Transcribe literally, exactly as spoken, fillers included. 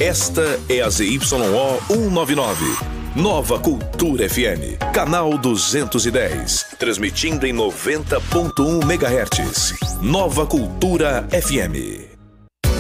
Esta é a Z Y O cento e noventa e nove. Nova Cultura F M, canal duzentos e dez, transmitindo em noventa ponto um megahertz. Nova Cultura F M.